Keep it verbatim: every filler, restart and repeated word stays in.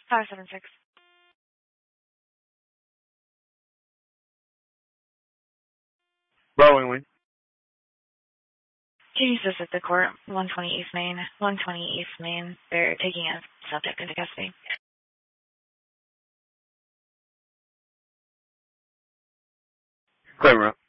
five seven six. Bravo, Wing. Jesus at the court, one twenty East Main. one twenty East Main. They're taking a subject into custody. Clear,